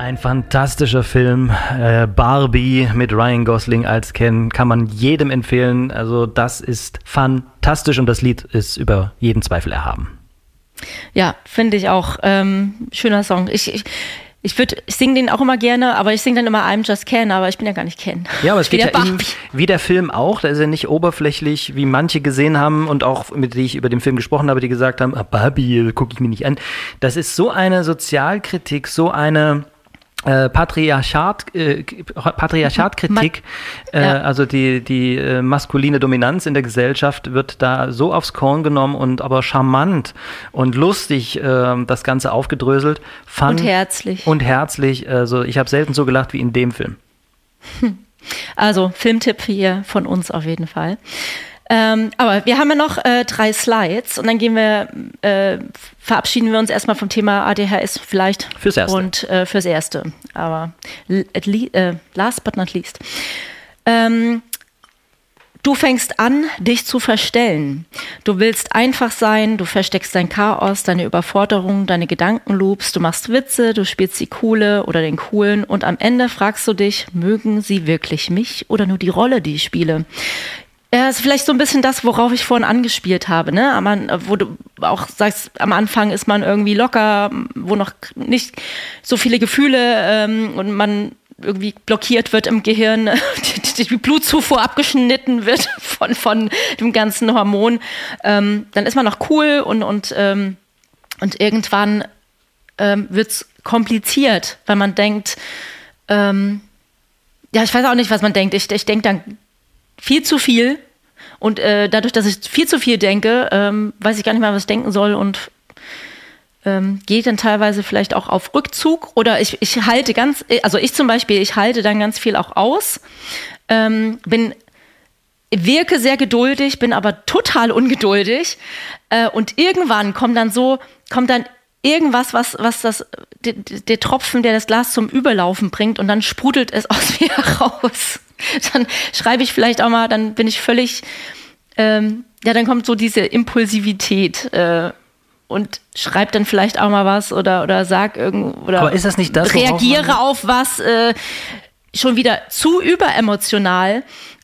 Ein fantastischer Film, Barbie mit Ryan Gosling als Ken, kann man jedem empfehlen. Also das ist fantastisch und das Lied ist über jeden Zweifel erhaben. Ja, finde ich auch. Schöner Song. Ich singe den auch immer gerne, aber ich singe dann immer I'm Just Ken, aber ich bin ja gar nicht Ken. Ja, aber es geht ja wie der Film auch, da ist er nicht oberflächlich, wie manche gesehen haben und auch mit denen ich über den Film gesprochen habe, die gesagt haben, Barbie, gucke ich mir nicht an. Das ist so eine Sozialkritik, so eine Patriarchatkritik, also die maskuline Dominanz in der Gesellschaft wird da so aufs Korn genommen und aber charmant und lustig das Ganze aufgedröselt. Und herzlich. Also ich habe selten so gelacht wie in dem Film. Also Filmtipp hier von uns auf jeden Fall. Aber wir haben ja noch 3 Slides und dann verabschieden wir uns erstmal vom Thema ADHS vielleicht. Fürs Erste. Und fürs Erste. Aber last but not least. Du fängst an, dich zu verstellen. Du willst einfach sein, du versteckst dein Chaos, deine Überforderung, deine Gedankenloops, du machst Witze, du spielst die Coole oder den Coolen und am Ende fragst du dich, mögen sie wirklich mich oder nur die Rolle, die ich spiele? Ja, ist vielleicht so ein bisschen das, worauf ich vorhin angespielt habe, ne? Wo du auch sagst, am Anfang ist man irgendwie locker, wo noch nicht so viele Gefühle und man irgendwie blockiert wird im Gehirn, die Blutzufuhr abgeschnitten wird von dem ganzen Hormon. Dann ist man noch cool und irgendwann wird's kompliziert, weil man denkt, ich weiß auch nicht, was man denkt. Ich denke dann viel zu viel und dadurch, dass ich viel zu viel denke, weiß ich gar nicht mehr, was ich denken soll und gehe dann teilweise vielleicht auch auf Rückzug oder ich halte ich zum Beispiel, ich halte dann ganz viel auch aus, wirke sehr geduldig, bin aber total ungeduldig und irgendwann kommt dann irgendwas, was der Tropfen, der das Glas zum Überlaufen bringt und dann sprudelt es aus mir heraus. Dann schreibe ich vielleicht auch mal, dann bin ich völlig, dann kommt so diese Impulsivität und schreibe dann vielleicht auch mal was oder sag oder aber ist das nicht das, reagiere auf was schon wieder zu überemotional,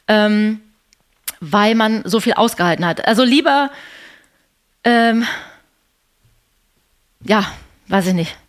weil man so viel ausgehalten hat. Also lieber weiß ich nicht.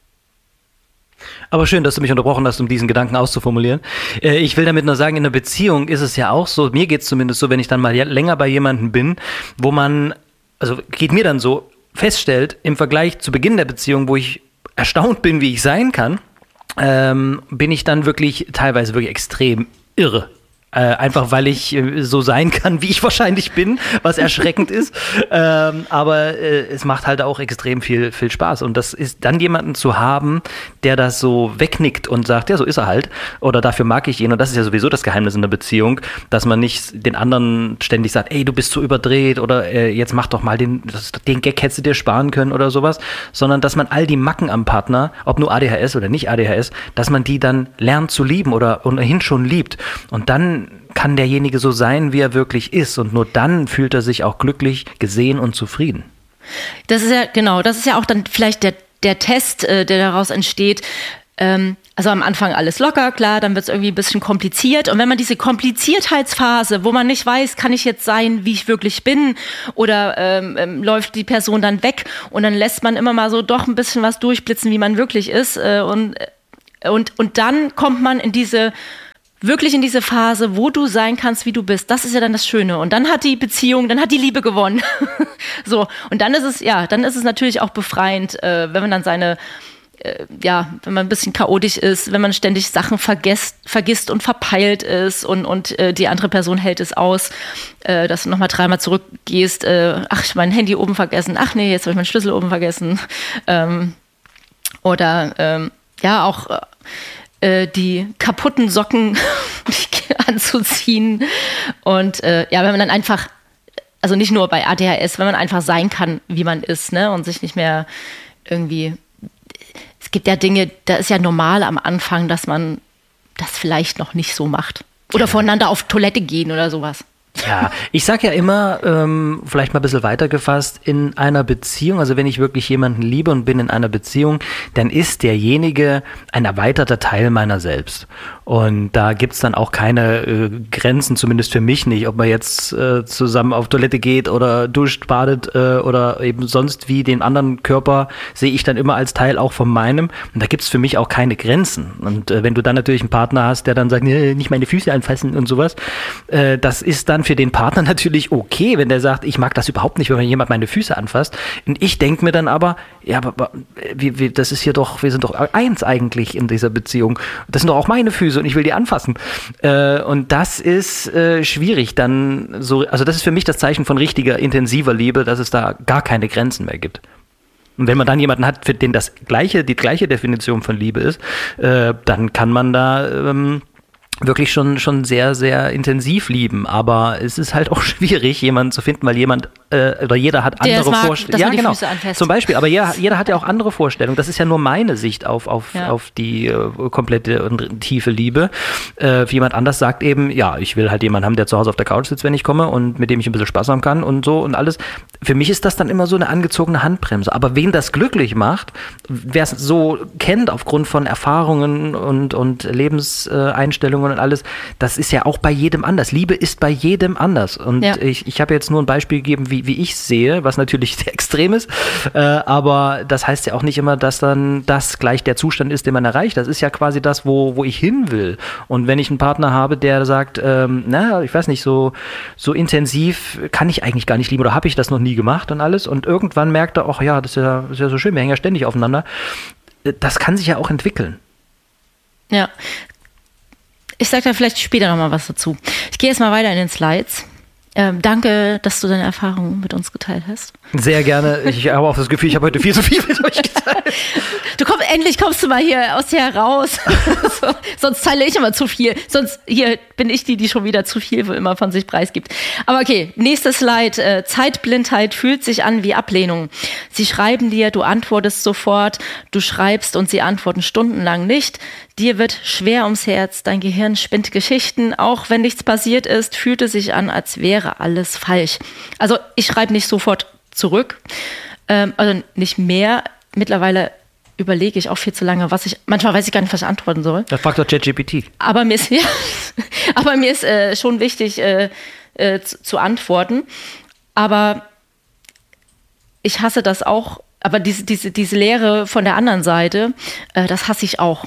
Aber schön, dass du mich unterbrochen hast, um diesen Gedanken auszuformulieren. Ich will damit nur sagen, in einer Beziehung ist es ja auch so, mir geht es zumindest so, wenn ich dann mal länger bei jemandem bin, wo man, also geht mir dann so, feststellt, im Vergleich zu Beginn der Beziehung, wo ich erstaunt bin, wie ich sein kann, bin ich dann teilweise wirklich extrem irre. Einfach weil ich so sein kann, wie ich wahrscheinlich bin, was erschreckend ist. Aber es macht halt auch extrem viel Spaß. Und das ist dann jemanden zu haben, der das so wegnickt und sagt, ja, so ist er halt. Oder dafür mag ich ihn. Und das ist ja sowieso das Geheimnis in der Beziehung, dass man nicht den anderen ständig sagt, ey, du bist so überdreht oder jetzt mach doch mal den Gag hättest du dir sparen können oder sowas. Sondern dass man all die Macken am Partner, ob nur ADHS oder nicht ADHS, dass man die dann lernt zu lieben oder ohnehin schon liebt. Und dann kann derjenige so sein, wie er wirklich ist. Und nur dann fühlt er sich auch glücklich, gesehen und zufrieden. Das ist ja auch dann vielleicht der Test, der daraus entsteht. Also am Anfang alles locker, klar, dann wird es irgendwie ein bisschen kompliziert. Und wenn man diese Kompliziertheitsphase, wo man nicht weiß, kann ich jetzt sein, wie ich wirklich bin, oder läuft die Person dann weg und dann lässt man immer mal so doch ein bisschen was durchblitzen, wie man wirklich ist. Und dann kommt man wirklich in diese Phase, wo du sein kannst, wie du bist. Das ist ja dann das Schöne. Und dann hat die Liebe gewonnen. So. Und dann ist es natürlich auch befreiend, wenn man dann wenn man ein bisschen chaotisch ist, wenn man ständig Sachen vergisst und verpeilt ist und die andere Person hält es aus, dass du nochmal 3-mal zurückgehst, ich habe mein Handy oben vergessen, ach nee, jetzt habe ich meinen Schlüssel oben vergessen. Auch die kaputten Socken anzuziehen und wenn man dann einfach, also nicht nur bei ADHS, wenn man einfach sein kann, wie man ist, ne, und sich nicht mehr irgendwie, es gibt ja Dinge, da ist ja normal am Anfang, dass man das vielleicht noch nicht so macht oder voneinander auf Toilette gehen oder sowas. Ja, ich sag ja immer, vielleicht mal ein bisschen weitergefasst, in einer Beziehung, also wenn ich wirklich jemanden liebe und bin in einer Beziehung, dann ist derjenige ein erweiterter Teil meiner selbst. Und da gibt's dann auch keine Grenzen, zumindest für mich nicht, ob man jetzt zusammen auf Toilette geht oder duscht, badet oder eben sonst wie. Den anderen Körper sehe ich dann immer als Teil auch von meinem. Und da gibt's für mich auch keine Grenzen. Und wenn du dann natürlich einen Partner hast, der dann sagt, nee, nicht meine Füße anfassen und sowas, das ist dann für den Partner natürlich okay, wenn der sagt, ich mag das überhaupt nicht, wenn jemand meine Füße anfasst. Und ich denke mir dann aber, ja, aber das ist hier doch, wir sind doch eins eigentlich in dieser Beziehung. Das sind doch auch meine Füße und ich will die anfassen. Und das ist schwierig dann so, also das ist für mich das Zeichen von richtiger, intensiver Liebe, dass es da gar keine Grenzen mehr gibt. Und wenn man dann jemanden hat, für den die gleiche Definition von Liebe ist, dann kann man da wirklich schon sehr, sehr intensiv lieben. Aber es ist halt auch schwierig, jemanden zu finden, weil oder jeder hat andere Vorstellungen. Ja, genau. Zum Beispiel, aber jeder hat ja auch andere Vorstellungen. Das ist ja nur meine Sicht auf die komplette und tiefe Liebe. Jemand anders sagt eben, ja, ich will halt jemanden haben, der zu Hause auf der Couch sitzt, wenn ich komme und mit dem ich ein bisschen Spaß haben kann und so und alles. Für mich ist das dann immer so eine angezogene Handbremse. Aber wen das glücklich macht, wer es so kennt aufgrund von Erfahrungen und Lebenseinstellungen und alles, das ist ja auch bei jedem anders. Liebe ist bei jedem anders. Und ich habe jetzt nur ein Beispiel gegeben, wie ich es sehe, was natürlich sehr extrem ist, aber das heißt ja auch nicht immer, dass dann das gleich der Zustand ist, den man erreicht. Das ist ja quasi das, wo ich hin will. Und wenn ich einen Partner habe, der sagt, ich weiß nicht, so intensiv kann ich eigentlich gar nicht lieben oder habe ich das noch nie gemacht und alles und irgendwann merkt er, ach ja, das ist ja so schön, wir hängen ja ständig aufeinander. Das kann sich ja auch entwickeln. Ja. Ich sage da vielleicht später nochmal was dazu. Ich gehe jetzt mal weiter in den Slides. Danke, dass du deine Erfahrungen mit uns geteilt hast. Sehr gerne. Ich habe auch das Gefühl, ich habe heute viel zu viel mit euch geteilt. Endlich kommst du mal hier aus dir heraus. Sonst teile ich immer zu viel. Sonst hier bin ich die schon wieder zu viel immer von sich preisgibt. Aber okay, nächstes Slide. Zeitblindheit fühlt sich an wie Ablehnung. Sie schreiben dir, du antwortest sofort. Du schreibst und sie antworten stundenlang nicht. Dir wird schwer ums Herz, dein Gehirn spinnt Geschichten. Auch wenn nichts passiert ist, fühlt es sich an, als wäre alles falsch. Also ich schreibe nicht sofort zurück, also nicht mehr. Mittlerweile überlege ich auch viel zu lange, manchmal weiß ich gar nicht, was ich antworten soll. Das fragt doch ChatGPT. Aber mir ist schon wichtig zu antworten. Aber ich hasse das auch. Aber diese Lehre von der anderen Seite, das hasse ich auch.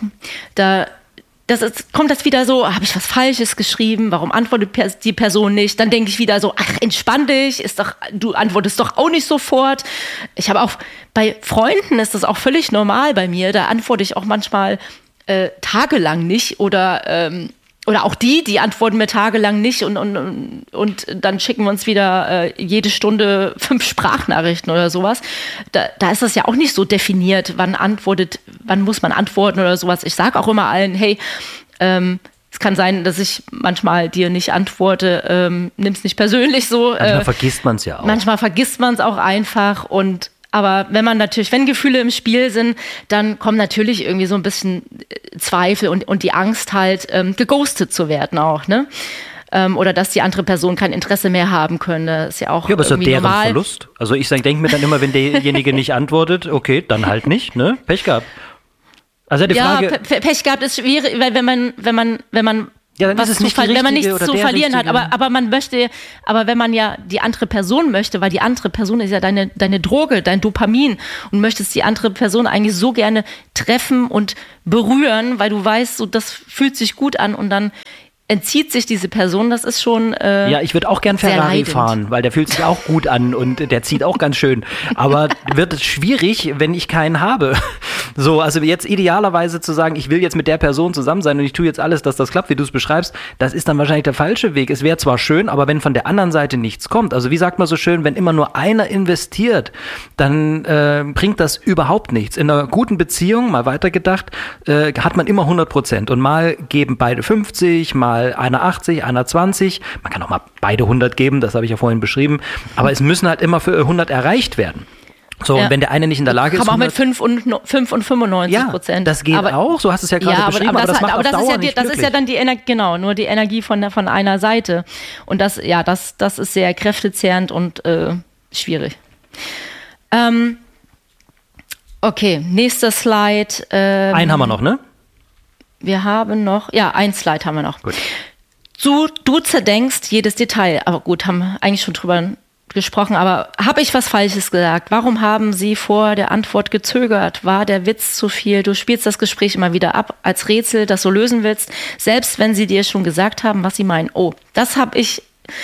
Kommt das wieder so, habe ich was Falsches geschrieben, warum antwortet die Person nicht? Dann denke ich wieder so, ach, entspann dich, du antwortest doch auch nicht sofort. Ich habe auch, bei Freunden ist das auch völlig normal bei mir, da antworte ich auch manchmal tagelang nicht oder auch die antworten mir tagelang nicht und dann schicken wir uns wieder jede Stunde 5 Sprachnachrichten oder sowas. Da ist das ja auch nicht so definiert, wann muss man antworten oder sowas. Ich sage auch immer allen, hey, es kann sein, dass ich manchmal dir nicht antworte, nimm's nicht persönlich so. Manchmal vergisst man es ja auch. Manchmal vergisst man es auch einfach aber wenn Gefühle im Spiel sind, dann kommen natürlich irgendwie so ein bisschen Zweifel und die Angst halt, geghostet zu werden auch, ne? Oder dass die andere Person kein Interesse mehr haben könnte. Das ist ja auch aber ist ja deren normal. Verlust. Also ich denke mir dann immer, wenn derjenige nicht antwortet, okay, dann halt nicht, ne? Pech gehabt. Also die Frage. Pech gehabt ist schwierig, weil wenn man ja, dann ist es nicht wenn man nichts oder zu verlieren hat, aber wenn man ja die andere Person möchte, weil die andere Person ist ja deine Droge, dein Dopamin und möchtest die andere Person eigentlich so gerne treffen und berühren, weil du weißt, so das fühlt sich gut an und dann entzieht sich diese Person, das ist schon ja, ich würde auch gern Ferrari fahren, weil der fühlt sich auch gut an und der zieht auch ganz schön. Aber wird es schwierig, wenn ich keinen habe. So, also jetzt idealerweise zu sagen, ich will jetzt mit der Person zusammen sein und ich tue jetzt alles, dass das klappt, wie du es beschreibst, das ist dann wahrscheinlich der falsche Weg. Es wäre zwar schön, aber wenn von der anderen Seite nichts kommt, also wie sagt man so schön, wenn immer nur einer investiert, dann bringt das überhaupt nichts. In einer guten Beziehung, mal weitergedacht, hat man immer 100% und mal geben beide 50, mal einer 80, einer 20. Man kann auch mal beide 100 geben, das habe ich ja vorhin beschrieben. Aber es müssen halt immer für 100 erreicht werden. So, und wenn der eine nicht in der Lage ist... Kann auch mit 5 und 95%. Ja, das geht auch, so hast du es ja gerade beschrieben, aber das macht auf Dauer nicht glücklich. Das ist ja dann nur die Energie von einer Seite. Und das ist sehr kräftezehrend und schwierig. Okay, nächster Slide. Einen haben wir noch, ne? Wir haben noch, ein Slide haben wir noch. Gut. Du zerdenkst jedes Detail. Aber gut, haben wir eigentlich schon drüber gesprochen, aber habe ich was Falsches gesagt? Warum haben Sie vor der Antwort gezögert? War der Witz zu viel? Du spielst das Gespräch immer wieder ab als Rätsel, das du lösen willst, selbst wenn sie dir schon gesagt haben, was sie meinen. Oh, das habe ich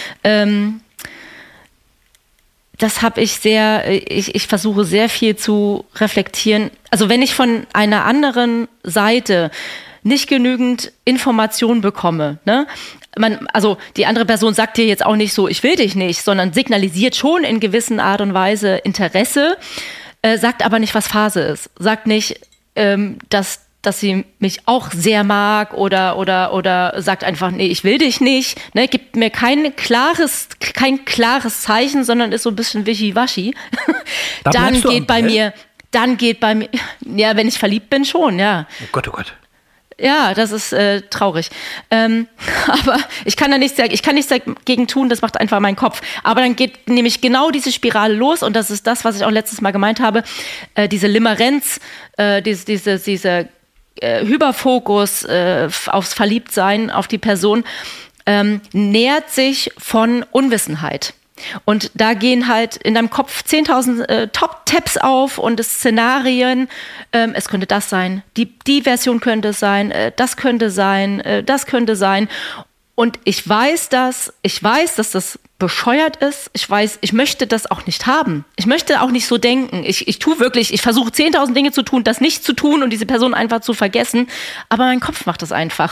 ich versuche sehr viel zu reflektieren. Also wenn ich von einer anderen Seite nicht genügend Information bekomme, ne? Also die andere Person sagt dir jetzt auch nicht so, ich will dich nicht, sondern signalisiert schon in gewissen Art und Weise Interesse, sagt aber nicht, was Phase ist. Sagt nicht, dass sie mich auch sehr mag oder sagt einfach, nee, ich will dich nicht. Ne? Gibt mir kein klares Zeichen, sondern ist so ein bisschen wischiwaschi. Dann geht bei mir, ja, wenn ich verliebt bin, schon, ja. Oh Gott. Ja, das ist traurig. Aber ich kann nichts dagegen tun, das macht einfach mein Kopf. Aber dann geht nämlich genau diese Spirale los und das ist das, was ich auch letztes Mal gemeint habe, diese Limerenz, diese Hyperfokus aufs Verliebtsein, auf die Person, nährt sich von Unwissenheit. Und da gehen halt in deinem Kopf 10.000 Top-Tabs auf und Szenarien. Es könnte das sein, die Version könnte es sein, das könnte sein, das könnte sein. Und ich weiß, dass das bescheuert ist. Ich weiß, ich möchte das auch nicht haben. Ich möchte auch nicht so denken. Ich versuche 10.000 Dinge zu tun, das nicht zu tun und diese Person einfach zu vergessen. Aber mein Kopf macht das einfach.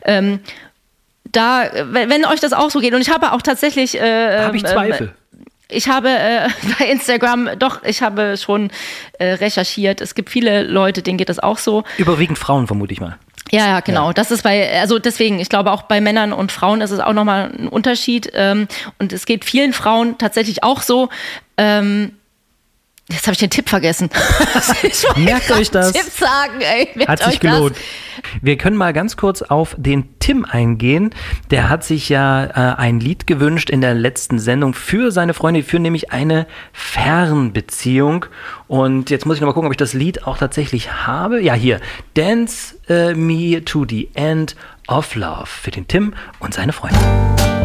Wenn euch das auch so geht, und ich habe auch tatsächlich... habe ich Zweifel. Ich habe bei Instagram, ich habe schon recherchiert. Es gibt viele Leute, denen geht das auch so. Überwiegend Frauen, vermute ich mal. Ja, genau. Ja. Das ist deswegen, ich glaube auch bei Männern und Frauen ist es auch nochmal ein Unterschied. Und es geht vielen Frauen tatsächlich auch so. Jetzt habe ich den Tipp vergessen. Merkt euch das. Tipp sagen, ey. Hat sich gelohnt. Wir können mal ganz kurz auf den Tim eingehen. Der hat sich ja ein Lied gewünscht in der letzten Sendung für seine Freunde. Die führen nämlich eine Fernbeziehung. Und jetzt muss ich noch mal gucken, ob ich das Lied auch tatsächlich habe. Ja, hier. Dance Me to the End of Love für den Tim und seine Freunde.